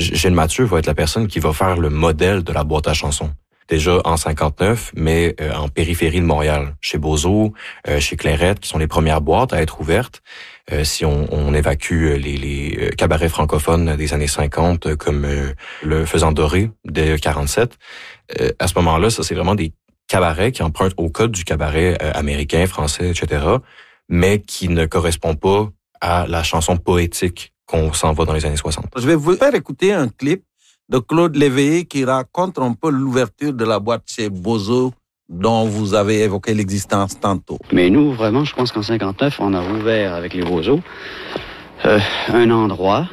Gilles Mathieu va être la personne qui va faire le modèle de la boîte à chansons. Déjà en 59, mais en périphérie de Montréal, chez Bozo, chez Clairette, qui sont les premières boîtes à être ouvertes. Si on évacue les cabarets francophones des années 50, comme le Faisant Doré de 47, à ce moment-là, ça c'est vraiment des cabarets qui empruntent au code du cabaret américain, français, etc., mais qui ne correspond pas à la chanson poétique qu'on s'en va dans les années 60. Je vais vous faire écouter un clip de Claude Léveillé qui raconte un peu l'ouverture de la boîte chez Bozo dont vous avez évoqué l'existence tantôt. Mais nous, vraiment, je pense qu'en 59, on a ouvert avec les Bozo un endroit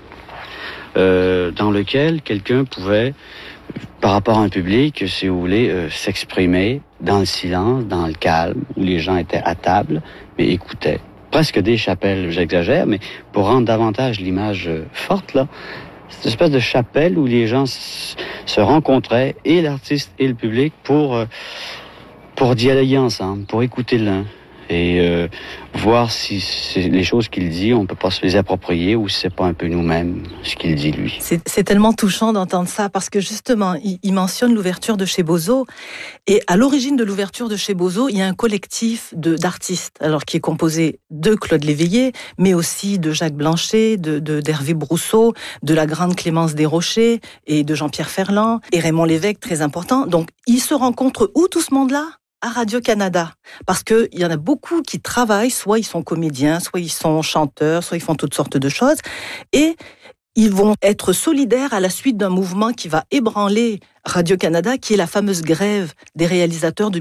dans lequel quelqu'un pouvait, par rapport à un public, si vous voulez, s'exprimer dans le silence, dans le calme, où les gens étaient à table, mais écoutaient. Presque des chapelles, j'exagère, mais pour rendre davantage l'image forte, là, cette espèce de chapelle où les gens se rencontraient, et l'artiste et le public, pour dialoguer ensemble, pour écouter l'un et voir si les choses qu'il dit, on peut pas se les approprier ou si c'est pas un peu nous-mêmes ce qu'il dit lui. C'est tellement touchant d'entendre ça parce que justement, il mentionne l'ouverture de chez Bozo et à l'origine de l'ouverture de chez Bozo, il y a un collectif d'artistes, alors qui est composé de Claude Léveillé, mais aussi de Jacques Blanchet, d'Hervé Brousseau, de la grande Clémence Desrochers et de Jean-Pierre Ferland et Raymond Lévesque, très important. Donc, ils se rencontrent où tout ce monde-là ? À Radio-Canada, parce que il y en a beaucoup qui travaillent, soit ils sont comédiens, soit ils sont chanteurs, soit ils font toutes sortes de choses, et ils vont être solidaires à la suite d'un mouvement qui va ébranler Radio-Canada, qui est la fameuse grève des réalisateurs de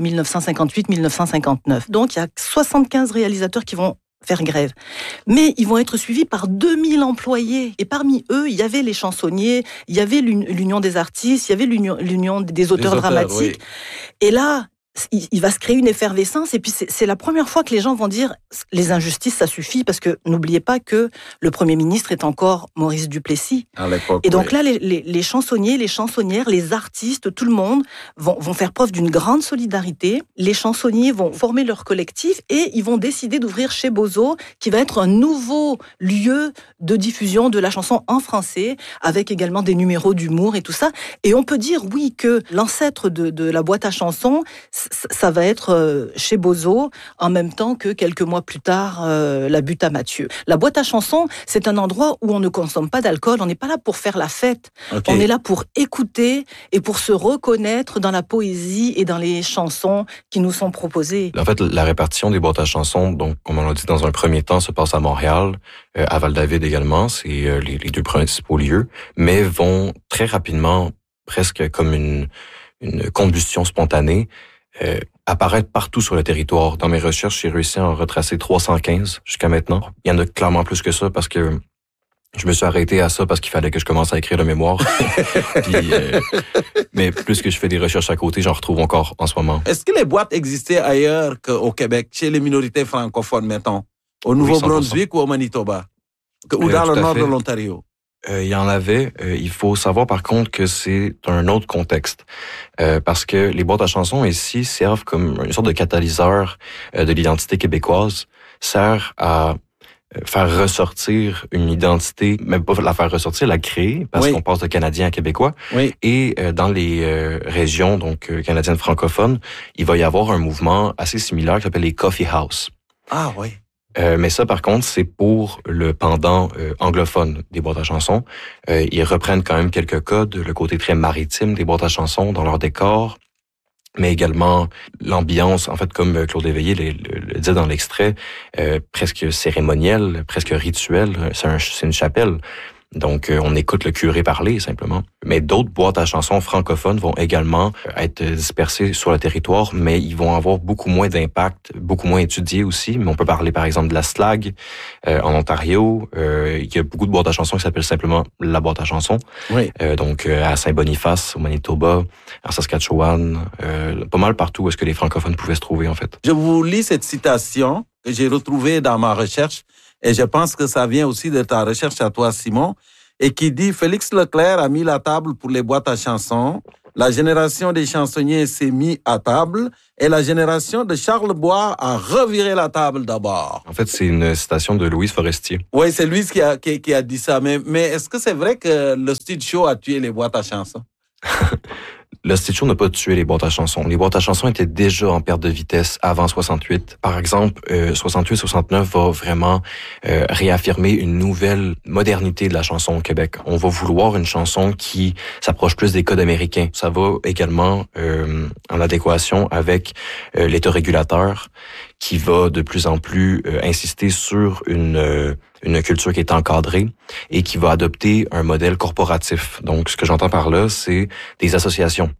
1958-1959. Donc il y a 75 réalisateurs qui vont faire grève. Mais ils vont être suivis par 2000 employés. Et parmi eux, il y avait les chansonniers, il y avait l'Union des artistes, il y avait l'Union des auteurs dramatiques. Oui. Et là, il va se créer une effervescence et puis c'est la première fois que les gens vont dire les injustices ça suffit parce que n'oubliez pas que le Premier ministre est encore Maurice Duplessis à l'époque, et donc là les chansonniers, les chansonnières, les artistes, tout le monde vont faire preuve d'une grande solidarité. Les chansonniers vont former leur collectif et ils vont décider d'ouvrir chez Bozo qui va être un nouveau lieu de diffusion de la chanson en français avec également des numéros d'humour et tout ça, et on peut dire oui que l'ancêtre de la boîte à chansons ça va être chez Bozo, en même temps que quelques mois plus tard, la Butte à Mathieu. La boîte à chansons, c'est un endroit où on ne consomme pas d'alcool, on n'est pas là pour faire la fête, okay. On est là pour écouter et pour se reconnaître dans la poésie et dans les chansons qui nous sont proposées. En fait, la répartition des boîtes à chansons, donc comme on l'a dit dans un premier temps, se passe à Montréal, à Val-David également, c'est les deux principaux lieux, mais vont très rapidement, presque comme une combustion spontanée, apparaître partout sur le territoire. Dans mes recherches, j'ai réussi à en retracer 315 jusqu'à maintenant. Il y en a clairement plus que ça parce que je me suis arrêté à ça parce qu'il fallait que je commence à écrire le mémoire. Puis, mais plus que je fais des recherches à côté, j'en retrouve encore en ce moment. Est-ce que les boîtes existaient ailleurs qu'au Québec, chez les minorités francophones, mettons, au Nouveau-Brunswick ou au Manitoba, ou dans le nord de l'Ontario? Il y en avait. Il faut savoir par contre que c'est un autre contexte. Parce que les boîtes à chansons ici servent comme une sorte de catalyseur de l'identité québécoise, servent à faire ressortir une identité, même pas la faire ressortir, la créer, parce qu'on passe de Canadien à Québécois. Oui. Et dans les régions donc canadiennes francophones, il va y avoir un mouvement assez similaire qui s'appelle les Coffee House. Ah oui. Mais ça, par contre, c'est pour le pendant anglophone des boîtes à chansons. Ils reprennent quand même quelques codes, le côté très maritime des boîtes à chansons dans leur décor, mais également l'ambiance, en fait, comme Claude Léveillé le dit dans l'extrait, presque cérémonielle, presque rituelle. C'est une chapelle. Donc, on écoute le curé parler, simplement. Mais d'autres boîtes à chansons francophones vont également être dispersées sur le territoire, mais ils vont avoir beaucoup moins d'impact, beaucoup moins étudiés aussi. Mais on peut parler, par exemple, de la SLAG en Ontario. Il y a beaucoup de boîtes à chansons qui s'appellent simplement la boîte à chansons. Oui. Donc, à Saint-Boniface, au Manitoba, en Saskatchewan, pas mal partout où est-ce que les francophones pouvaient se trouver, en fait. Je vous lis cette citation que j'ai retrouvée dans ma recherche. Et je pense que ça vient aussi de ta recherche à toi, Simon, et qui dit « Félix Leclerc a mis la table pour les boîtes à chansons la génération des chansonniers s'est mise à table et la génération de Charles Bois a reviré la table d'abord. En fait, c'est une citation de Louise Forestier. Oui, c'est Louise qui a dit ça. Mais est-ce que c'est vrai que le Stud Show a tué les boîtes à chansons? Le Stud Show n'a pas tué les boîtes à chansons. Les boîtes à chansons étaient déjà en perte de vitesse avant 68. Par exemple, 68-69 va vraiment réaffirmer une nouvelle modernité de la chanson au Québec. On va vouloir une chanson qui s'approche plus des codes américains. Ça va également en adéquation avec l'État régulateur qui va de plus en plus insister sur une culture qui est encadrée et qui va adopter un modèle corporatif. Donc, ce que j'entends par là, c'est des associations,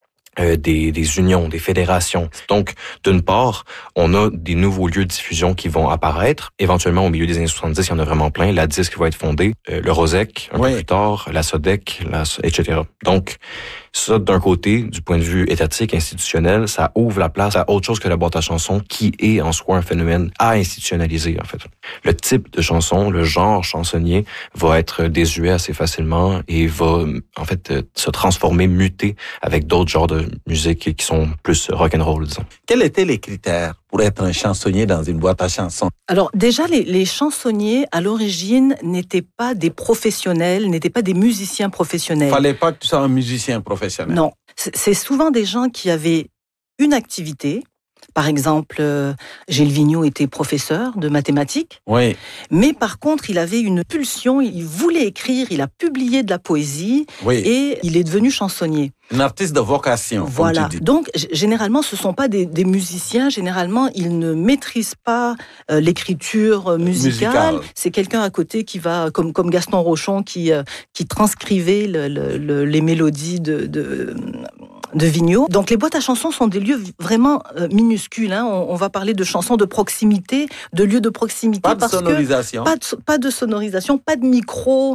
des unions, des fédérations. Donc, d'une part, on a des nouveaux lieux de diffusion qui vont apparaître. Éventuellement, au milieu des années 70, il y en a vraiment plein. La Disque va être fondée, le Rosec, un peu plus tard, la Sodec, etc. Donc, ça, d'un côté, du point de vue étatique, institutionnel, ça ouvre la place à autre chose que la boîte à chansons, qui est en soi un phénomène à institutionnaliser, en fait. Le type de chanson, le genre chansonnier, va être désuet assez facilement et va, en fait, se transformer, muter avec d'autres genres de musique qui sont plus rock'n'roll, disons. Quels étaient les critères pour être un chansonnier dans une boîte à chansons? Alors déjà, les chansonniers, à l'origine, n'étaient pas des professionnels, n'étaient pas des musiciens professionnels. Fallait pas que tu sois un musicien professionnel. Non, c'est souvent des gens qui avaient une activité. Par exemple, Gilles Vigneault était professeur de mathématiques. Oui. Mais par contre, il avait une pulsion, il voulait écrire, il a publié de la poésie et il est devenu chansonnier. Un artiste de vocation, voilà. Comme tu dis. Donc, généralement, ce ne sont pas des musiciens. Généralement, ils ne maîtrisent pas l'écriture musicale. C'est quelqu'un à côté qui va, comme Gaston Rochon, qui transcrivait les mélodies de Vigneault. Donc, les boîtes à chansons sont des lieux vraiment minuscules. Hein. On va parler de chansons de proximité, de lieux de proximité. Pas de sonorisation. Pas de sonorisation, pas de micro.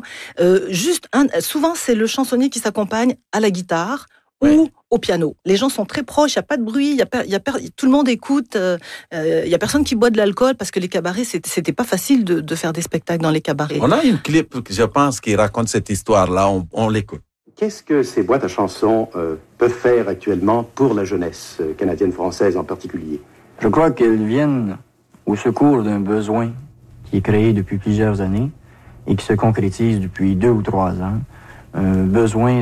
Souvent, c'est le chansonnier qui s'accompagne à la guitare ou au piano. Les gens sont très proches, il n'y a pas de bruit, tout le monde écoute, il n'y a personne qui boit de l'alcool parce que les cabarets, c'était pas facile de faire des spectacles dans les cabarets. On a une clip, je pense, qui raconte cette histoire-là, on l'écoute. Qu'est-ce que ces boîtes à chansons peuvent faire actuellement pour la jeunesse canadienne-française en particulier? Je crois qu'elles viennent au secours d'un besoin qui est créé depuis plusieurs années et qui se concrétise depuis 2 ou 3 ans. Un besoin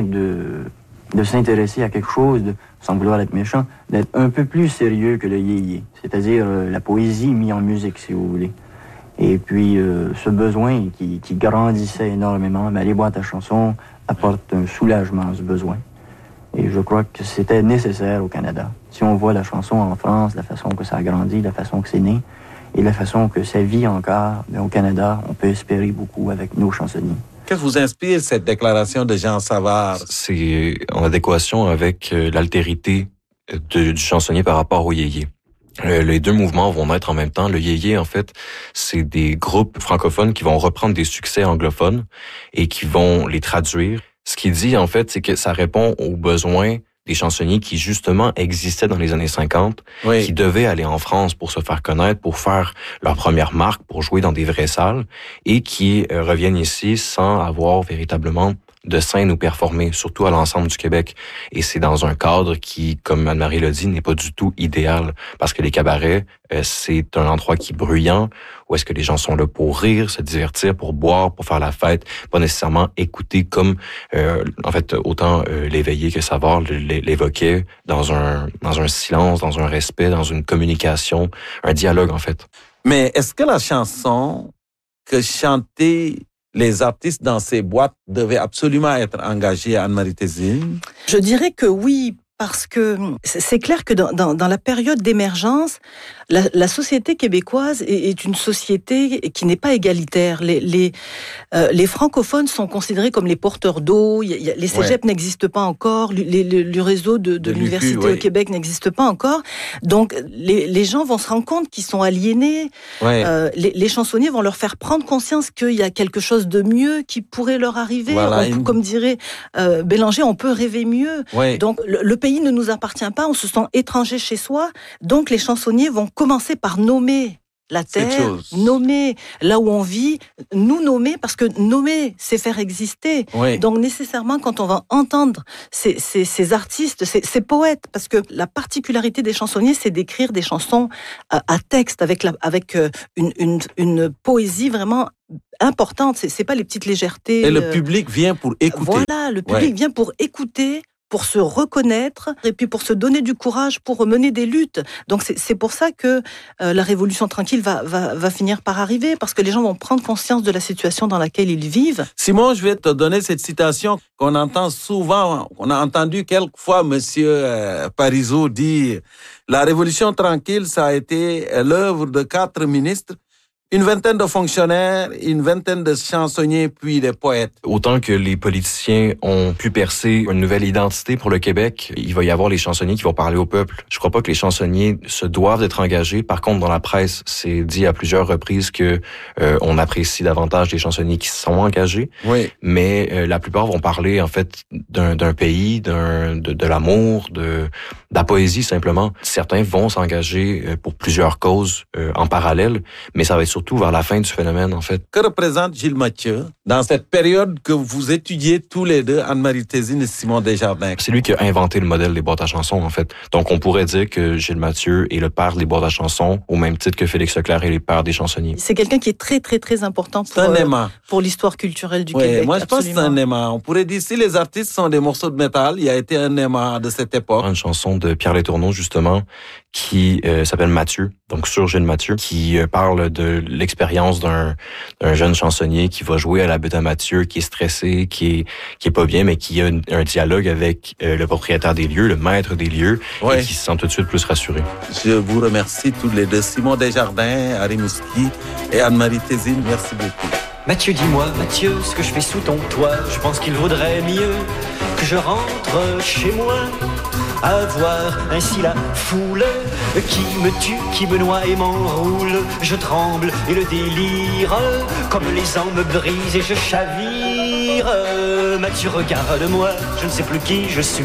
de s'intéresser à quelque chose, sans vouloir être méchant, d'être un peu plus sérieux que le yéyé, c'est-à-dire la poésie mise en musique, si vous voulez. Et puis, ce besoin qui grandissait énormément, les boîtes à chansons apportent un soulagement à ce besoin. Et je crois que c'était nécessaire au Canada. Si on voit la chanson en France, la façon que ça a grandi, la façon que c'est né, et la façon que ça vit encore, au Canada, on peut espérer beaucoup avec nos chansonniers. Qu'est-ce qui vous inspire cette déclaration de Jean Savard? C'est en adéquation avec l'altérité du chansonnier par rapport au yéyé. Les deux mouvements vont naître en même temps. Le yéyé, en fait, c'est des groupes francophones qui vont reprendre des succès anglophones et qui vont les traduire. Ce qu'il dit, en fait, c'est que ça répond aux besoins des chansonniers qui, justement, existaient dans les années 50, qui devaient aller en France pour se faire connaître, pour faire leur première marque, pour jouer dans des vraies salles, et qui reviennent ici sans avoir véritablement de scène ou performer, surtout à l'ensemble du Québec. Et c'est dans un cadre qui, comme Anne-Marie l'a dit, n'est pas du tout idéal. Parce que les cabarets, c'est un endroit qui est bruyant, où est-ce que les gens sont là pour rire, se divertir, pour boire, pour faire la fête, pas nécessairement écouter comme, en fait, autant l'éveillé que Savard l'évoquait, dans un silence, dans un respect, dans une communication, un dialogue, en fait. Mais est-ce que la chanson que chantait les artistes dans ces boîtes devaient absolument être engagés, Anne-Marie Tézine? Je dirais que oui, parce que c'est clair que dans la période d'émergence, la société québécoise est une société qui n'est pas égalitaire. Les francophones sont considérés comme les porteurs d'eau. Les cégeps n'existent pas encore. Le réseau de l'université au Québec n'existe pas encore. Donc, les gens vont se rendre compte qu'ils sont aliénés. Les chansonniers vont leur faire prendre conscience qu'il y a quelque chose de mieux qui pourrait leur arriver. Comme dirait Bélanger, on peut rêver mieux. Donc, le pays ne nous appartient pas. On se sent étranger chez soi. Donc, les chansonniers vont commencer par nommer la terre, nommer là où on vit, nous nommer, parce que nommer, c'est faire exister. Oui. Donc nécessairement, quand on va entendre ces artistes, ces poètes, parce que la particularité des chansonniers, c'est d'écrire des chansons à texte, avec une poésie vraiment importante. C'est pas les petites légèretés. Et le public vient pour écouter. Voilà, le public vient pour écouter, pour se reconnaître et puis pour se donner du courage pour mener des luttes. Donc c'est pour ça que la révolution tranquille va finir par arriver, parce que les gens vont prendre conscience de la situation dans laquelle ils vivent. Simon, je vais te donner cette citation qu'on entend souvent. On a entendu quelquefois Monsieur Parizeau dire « La révolution tranquille, ça a été l'œuvre de 4 ministres, une vingtaine de fonctionnaires, une vingtaine de chansonniers, puis des poètes. » Autant que les politiciens ont pu percer une nouvelle identité pour le Québec, il va y avoir les chansonniers qui vont parler au peuple. Je crois pas que les chansonniers se doivent d'être engagés. Par contre, dans la presse, c'est dit à plusieurs reprises que on apprécie davantage les chansonniers qui se sont engagés. Oui. Mais la plupart vont parler en fait d'un pays, de l'amour, de la poésie simplement. Certains vont s'engager pour plusieurs causes en parallèle, mais ça va être surtout vers la fin du phénomène, en fait. Que représente Gilles Mathieu dans cette période que vous étudiez tous les deux, Anne-Marie Tézine et Simon Desjardins? C'est lui qui a inventé le modèle des boîtes à chansons, en fait. Donc, on pourrait dire que Gilles Mathieu est le père des boîtes à chansons, au même titre que Félix Leclerc est le père des chansonniers. C'est quelqu'un qui est très, très, très important pour l'histoire culturelle du Québec. Moi, je pense que c'est un aimant. On pourrait dire, si les artistes sont des morceaux de métal, il a été un aimant de cette époque. Une chanson de Pierre Letourneau, justement, qui s'appelle Mathieu, donc sur Gilles Mathieu, qui parle de l'expérience d'un jeune chansonnier qui va jouer à la butte à Mathieu, qui est stressé, qui est pas bien, mais qui a un dialogue avec le propriétaire des lieux, le maître des lieux, et qui se sent tout de suite plus rassuré. Je vous remercie tous les deux, Simon Desjardins, Harry Mouski et Anne-Marie Tézine. Merci beaucoup. Mathieu, dis-moi, Mathieu, ce que je fais sous ton toit, je pense qu'il vaudrait mieux que je rentre chez moi. Avoir ainsi la foule qui me tue, qui me noie et m'enroule. Je tremble et le délire, comme les ans me brisent et je chavire. Mathieu, regarde-moi, je ne sais plus qui je suis.